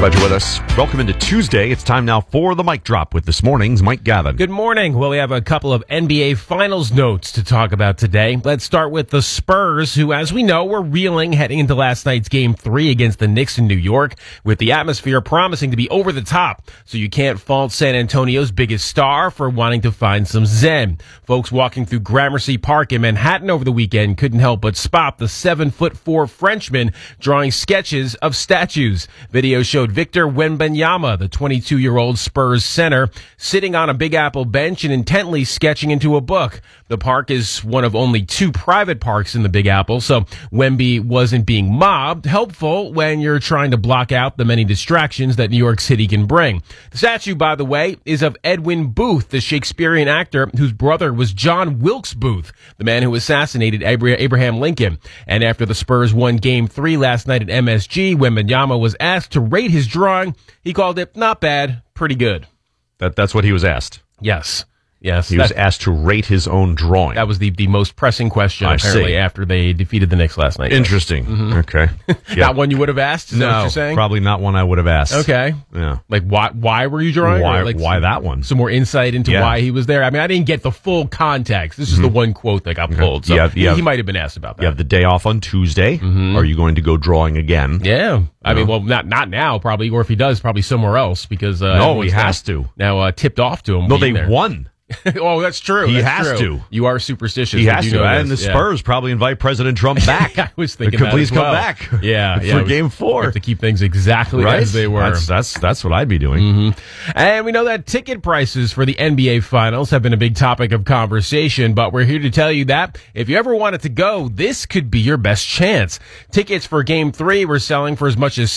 Glad you're with us. Welcome into Tuesday. It's time now for the mic drop with this morning's Mike Gavin. Good morning. Well, we have a couple of NBA Finals notes to talk about today. Let's start with the Spurs, who, as we know, were reeling heading into last night's Game 3 against the Knicks in New York, with the atmosphere promising to be over the top. So you can't fault San Antonio's biggest star for wanting to find some zen. Folks walking through Gramercy Park in Manhattan over the weekend couldn't help but spot the 7'4" Frenchman drawing sketches of statues. Video showed Victor Wembanyama, the 22-year-old Spurs center, sitting on a Big Apple bench and intently sketching into a book. The park is one of only 2 private parks in the Big Apple, so Wemby wasn't being mobbed. Helpful when you're trying to block out the many distractions that New York City can bring. The statue, by the way, is of Edwin Booth, the Shakespearean actor whose brother was John Wilkes Booth, the man who assassinated Abraham Lincoln. And after the Spurs won Game 3 last night at MSG, Wembanyama was asked to rate his drawing. He called it not bad, pretty good. That's what he was asked. Yes. He was asked to rate his own drawing. That was the most pressing question, apparently, after they defeated the Knicks last night. Interesting. Mm-hmm. Okay. Yeah. Not one you would have asked? Is that what you're saying? Probably not one I would have asked. Okay. Yeah. Like, why were you drawing? Why that one? Some more insight into why he was there. I mean, I didn't get the full context. This is the one quote that got pulled. So he might have been asked about that. You have the day off on Tuesday. Mm-hmm. Are you going to go drawing again? Yeah. I mean, well, not now, probably, or if he does, probably somewhere else, because no, he has to. Now tipped off to him. No, they won. Oh, that's true. He has to. You are superstitious. He has to. And the Spurs probably invite President Trump back. I was thinking that please as well. Come back. Yeah. For Game 4. Have to keep things exactly as they were. That's what I'd be doing. Mm-hmm. And we know that ticket prices for the NBA Finals have been a big topic of conversation, but we're here to tell you that if you ever wanted to go, this could be your best chance. Tickets for Game 3 were selling for as much as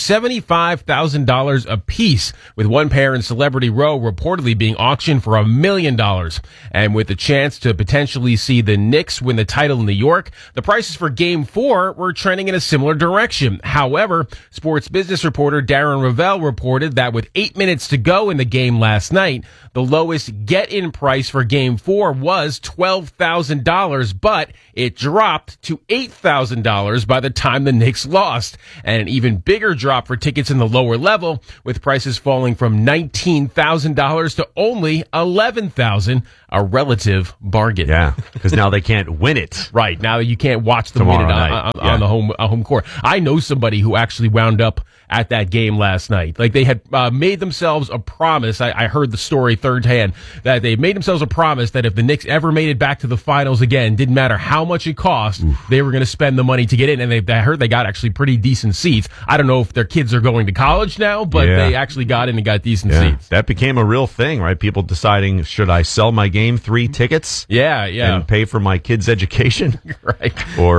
$75,000 a piece, with one pair in Celebrity Row reportedly being auctioned for $1 million. And with the chance to potentially see the Knicks win the title in New York, the prices for Game 4 were trending in a similar direction. However, sports business reporter Darren Rovell reported that with 8 minutes to go in the game last night, the lowest get-in price for Game 4 was $12,000, but it dropped to $8,000 by the time the Knicks lost. And an even bigger drop for tickets in the lower level, with prices falling from $19,000 to only $11,000, a relative bargain. Yeah, because now they can't win it. Right, now you can't watch them win it on the home court. I know somebody who actually wound up at that game last night. Like, they had made themselves a promise. I heard the story third hand, that they made themselves a promise that if the Knicks ever made it back to the finals again, didn't matter how much it cost, they were going to spend the money to get in. And I heard they got actually pretty decent seats. I don't know if their kids are going to college now, but they actually got in and got decent seats. That became a real thing, right? People deciding, should I sell my Game 3 tickets? Yeah. And pay for my kids' education? Right.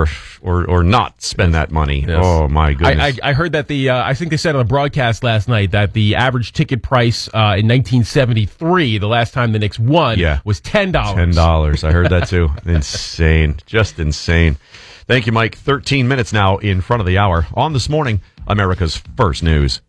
Or not spend that money. Yes. Oh, my goodness. I heard that I think they said on the broadcast last night that the average ticket price in 1973, the last time the Knicks won, was $10. $10. I heard that too. Insane. Just insane. Thank you, Mike. 13 minutes now in front of the hour. On This Morning, America's First News.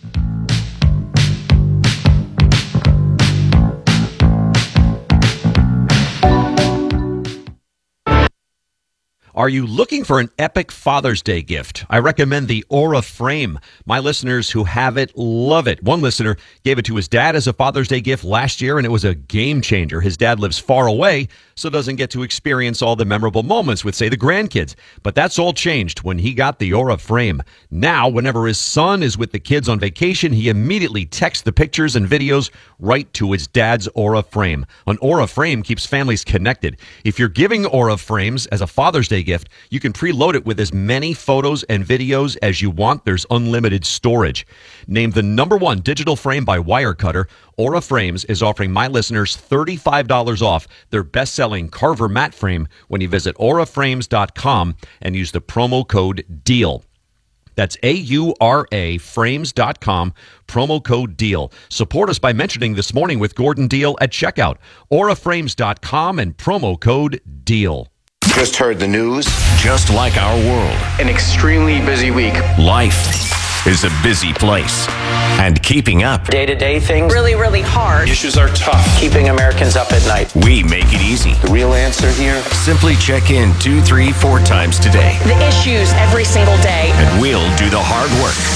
Are you looking for an epic Father's Day gift? I recommend the Aura Frame. My listeners who have it love it. One listener gave it to his dad as a Father's Day gift last year, and it was a game changer. His dad lives far away, so doesn't get to experience all the memorable moments with, say, the grandkids. But that's all changed when he got the Aura Frame. Now, whenever his son is with the kids on vacation, he immediately texts the pictures and videos right to his dad's Aura Frame. An Aura Frame keeps families connected. If you're giving Aura Frames as a Father's Day gift, you can preload it with as many photos and videos as you want. There's unlimited storage. Named the #1 digital frame by Wirecutter, Aura Frames is offering my listeners $35 off their best-selling Carver mat frame when you visit auraframes.com and use the promo code DEAL. That's AURA frames.com, promo code DEAL. Support us by mentioning This Morning with Gordon Deal at checkout. auraframes.com and promo code DEAL. Just heard the news. Just like our world, An extremely busy week. life is a busy place. And keeping up, Day-to-day things, really, really hard. Issues are tough. keeping Americans up at night. we make it easy. The real answer here? Simply check in 2, 3, 4 times today, The issues every single day. and we'll do the hard work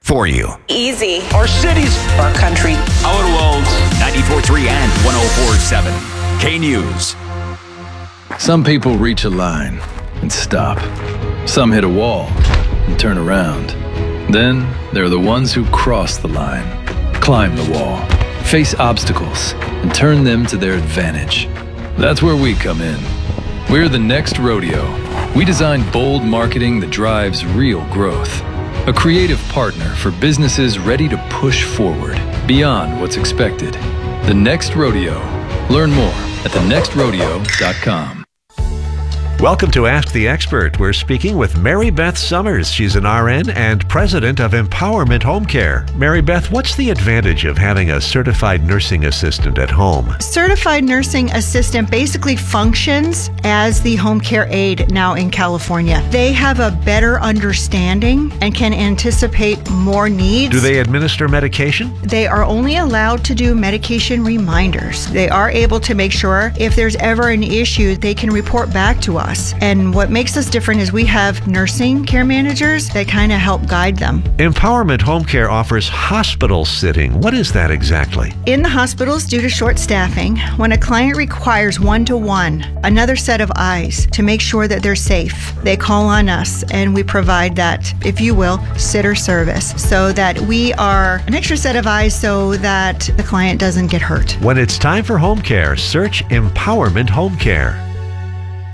for you. Easy. Our cities, Our country. Our world. 94.3 and 104.7. K News. Some people reach a line and stop. Some hit a wall and turn around. Then there are the ones who cross the line, climb the wall, face obstacles, and turn them to their advantage. That's where we come in. We're the Next Rodeo. We design bold marketing that drives real growth. A creative partner for businesses ready to push forward beyond what's expected. The Next Rodeo. Learn more at thenextrodeo.com. Welcome to Ask the Expert. We're speaking with Mary Beth Summers. She's an RN and president of Empowerment Home Care. Mary Beth, what's the advantage of having a certified nursing assistant at home? Certified nursing assistant basically functions as the home care aide now in California. They have a better understanding and can anticipate more needs. Do they administer medication? They are only allowed to do medication reminders. They are able to make sure if there's ever an issue, they can report back to us. And what makes us different is we have nursing care managers that kind of help guide them. Empowerment Home Care offers hospital sitting. What is that exactly? In the hospitals, due to short staffing, when a client requires one-to-one, another set of eyes to make sure that they're safe, they call on us and we provide that, if you will, sitter service so that we are an extra set of eyes so that the client doesn't get hurt. When it's time for home care, search Empowerment Home Care.